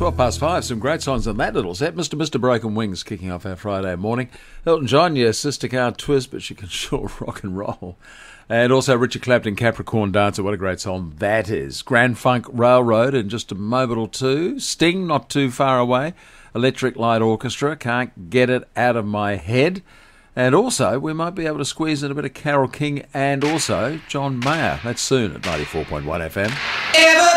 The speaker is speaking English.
12 past 5, some great songs on that little set. Mr. Broken Wings kicking off our Friday morning. Elton John, yes, Sister can't twist, but she can sure rock and roll. And also Richard Clapton, Capricorn Dancer, what a great song that is. Grand Funk Railroad in just a moment or two. Sting, Not Too Far Away. Electric Light Orchestra, Can't Get It Out of My Head. And also, we might be able to squeeze in a bit of Carole King and also John Mayer. That's soon at 94.1 FM.